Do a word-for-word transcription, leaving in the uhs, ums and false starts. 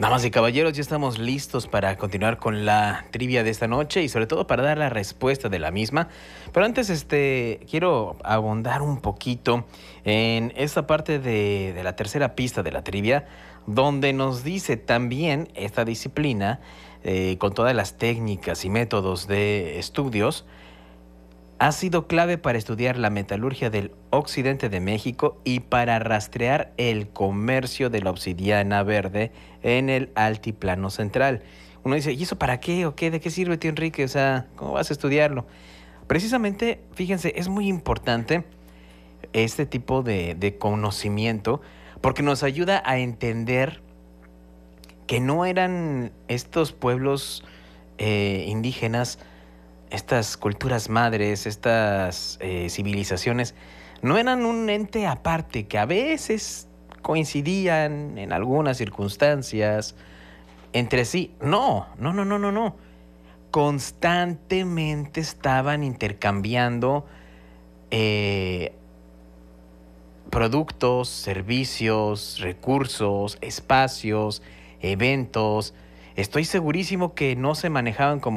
Damas y caballeros, ya estamos listos para continuar con la trivia de esta noche y sobre todo para dar la respuesta de la misma. Pero antes, este, quiero abundar un poquito en esta parte de, de la tercera pista de la trivia, donde nos dice también esta disciplina, eh, con todas las técnicas y métodos de estudios, ha sido clave para estudiar la metalurgia del occidente de México y para rastrear el comercio de la obsidiana verde en el altiplano central. Uno dice, ¿y eso para qué o qué? ¿De qué sirve, tío Enrique? O sea, ¿cómo vas a estudiarlo? Precisamente, fíjense, es muy importante este tipo de, de conocimiento porque nos ayuda a entender que no eran estos pueblos eh, indígenas, estas culturas madres, estas eh, civilizaciones, no eran un ente aparte, que a veces coincidían en algunas circunstancias entre sí. No, no, no, no, no, no. Constantemente estaban intercambiando eh, productos, servicios, recursos, espacios, eventos. Estoy segurísimo que no se manejaban como